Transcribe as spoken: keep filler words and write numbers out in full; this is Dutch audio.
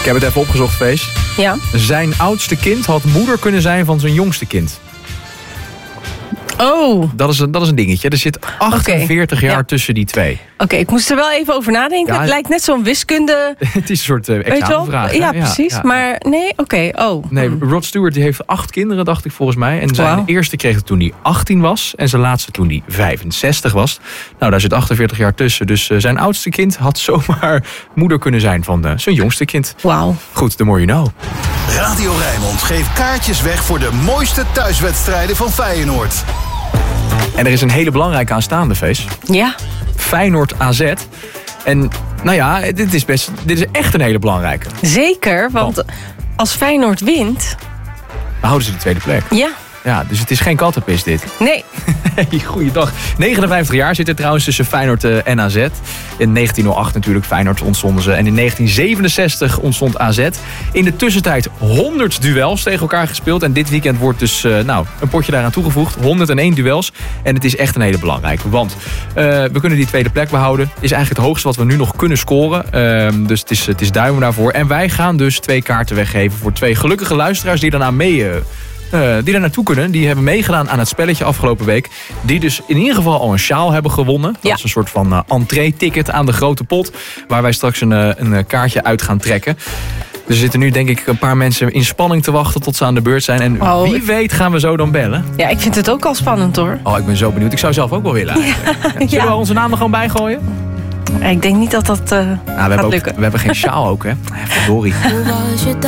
Ik heb het even opgezocht, Fees. Ja. Zijn oudste kind had moeder kunnen zijn van zijn jongste kind. Oh, Dat is een, dat is een dingetje. Er zit achtenveertig Oké, jaar ja. tussen die twee. oké. Okay, ik moest er wel even over nadenken. Ja, het lijkt net zo'n wiskunde... Het is een soort uh, Weet je wel? examenvraag. hè? Ja, precies. ja. Maar nee, oké. Okay. Oh. Nee, Hmm. Rod Stewart die heeft acht kinderen, dacht ik volgens mij. En zijn Wauw. eerste kreeg het toen hij achttien was. En zijn laatste toen hij vijfenzestig was. Nou, daar zit achtenveertig jaar tussen. Dus uh, zijn oudste kind had zomaar moeder kunnen zijn van uh, zijn jongste kind. Wauw. Goed, the more you know. Radio Rijnmond geeft kaartjes weg voor de mooiste thuiswedstrijden van Feyenoord. En er is een hele belangrijke aanstaande, Fees. Ja. Feyenoord A Z. En nou ja, dit is, best, dit is echt een hele belangrijke. Zeker, want als Feyenoord wint... Dan houden ze de tweede plek. Ja. Ja, dus het is geen kattenpis dit. Nee. Hey, goeiedag. negenenvijftig jaar zit er trouwens tussen Feyenoord en A Z. In negentien oh acht natuurlijk, Feyenoord ontstonden ze. En in negentien zevenenzestig ontstond A Z. In de tussentijd honderd duels tegen elkaar gespeeld. En dit weekend wordt dus uh, nou, een potje daaraan toegevoegd. honderdéén duels. En het is echt een hele belangrijke. Want uh, we kunnen die tweede plek behouden. Is eigenlijk het hoogste wat we nu nog kunnen scoren. Uh, dus het is, het is duimen daarvoor. En wij gaan dus twee kaarten weggeven voor twee gelukkige luisteraars die daarna mee... Uh, Uh, die daar naartoe kunnen. Die hebben meegedaan aan het spelletje afgelopen week. Die dus in ieder geval al een sjaal hebben gewonnen. Dat Ja. is een soort van uh, entree-ticket aan de grote pot. Waar wij straks een, uh, een kaartje uit gaan trekken. Dus er zitten nu denk ik een paar mensen in spanning te wachten tot ze aan de beurt zijn. En Oh, wie ik- weet gaan we zo dan bellen. Ja, ik vind het ook al spannend hoor. Oh, ik ben zo benieuwd. Ik zou zelf ook wel willen eigenlijk. Ja. Zullen Ja. we onze namen gewoon bijgooien? Ik denk niet dat dat uh, Nou, we, gaat hebben ook, lukken. we hebben geen sjaal ook, hè? Eh, Verdorie.